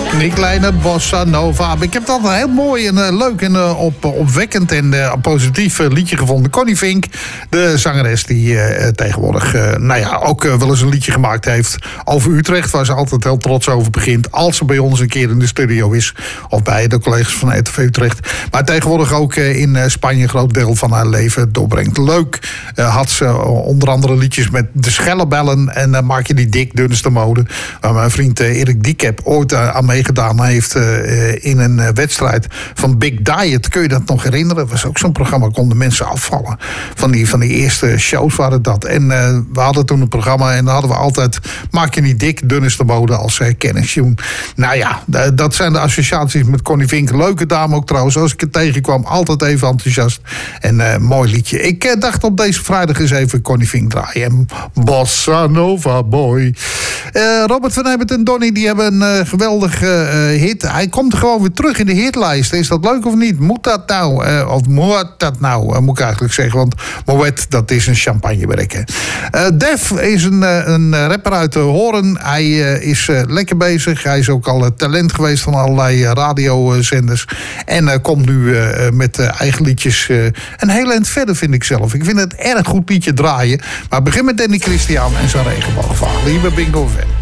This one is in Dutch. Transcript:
Die kleine bossa nova. Ik heb dat een heel mooi en leuk en opwekkend en positief liedje gevonden. Connie Fink, de zangeres die tegenwoordig ook wel eens een liedje gemaakt heeft over Utrecht, waar ze altijd heel trots over begint als ze bij ons een keer in de studio is. Of bij de collega's van RTV Utrecht. Maar tegenwoordig ook in Spanje een groot deel van haar leven doorbrengt. Leuk had ze onder andere liedjes met de Schellebellen en Markje die Dik, dunste mode. Waar mijn vriend Erik Diekep ooit aan meegedaan heeft in een wedstrijd van Big Diet. Kun je dat nog herinneren? Dat was ook zo'n programma, konden mensen afvallen. Van die eerste shows waren dat. En we hadden toen een programma en dan hadden we altijd Markje die Dik, dunste mode als kennisjoen. Nou ja, dat zijn de associaties met Connie Fink. Leuke dame ook trouwens. Als ik het tegenkwam, altijd even enthousiast. En mooi liedje. Ik dacht op deze vrijdag eens even Connie Fink draaien. En Bossa Nova Boy. Robert van Hebbert en Donny, die hebben een geweldige hit. Hij komt gewoon weer terug in de hitlijst. Is dat leuk of niet? Moet dat nou? Of moet dat nou? Moet ik eigenlijk zeggen. Want Moet, dat is een champagnewerk. Def is een rapper uit Hoorn. Hij is lekker bezig. Hij is ook al talent geweest van allerlei radiozenders. En komt nu met eigen liedjes een heel eind verder, vind ik zelf. Ik vind het erg goed liedje draaien. Maar begin met Danny Christian en zijn regenboogvogel. Hier bij Bingo FM.